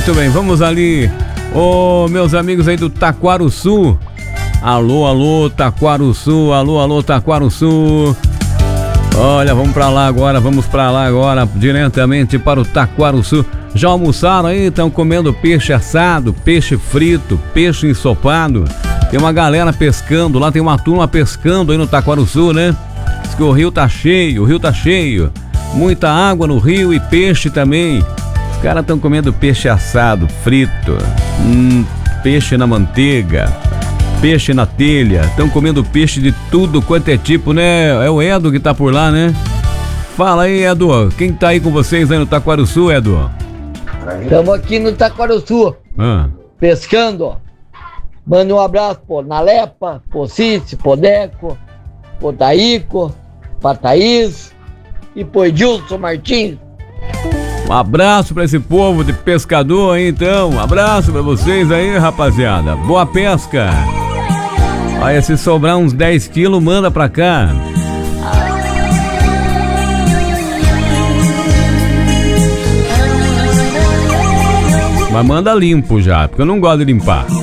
Muito bem, vamos ali. Ô, meus amigos aí do Taquaruçu. Alô, alô, Taquaruçu. Alô, alô, Taquaruçu. Olha, vamos pra lá agora, diretamente para o Taquaruçu. Já almoçaram aí? Estão comendo peixe assado, peixe frito, peixe ensopado. Tem uma galera pescando lá, tem uma turma pescando aí no Taquaruçu, né? Diz que o rio tá cheio, Muita água no rio e peixe também. Os caras estão comendo peixe assado, frito, peixe na manteiga, peixe na telha. Estão comendo peixe de tudo quanto é tipo, né? É o Edu que tá por lá, né? Fala aí, Edu. Quem tá aí com vocês aí no Taquaruçu, Edu? Estamos aqui no Taquaruçu, pescando, ó. Manda um abraço pro Nalepa, pro Cici, pro Deco, pro Daíco, pra Thaís e pro Edilson Martins. Um abraço pra esse povo de pescador aí, então. Um abraço pra vocês aí, rapaziada. Boa pesca. Olha, se sobrar uns 10 quilos, manda pra cá. Mas manda limpo já, porque eu não gosto de limpar.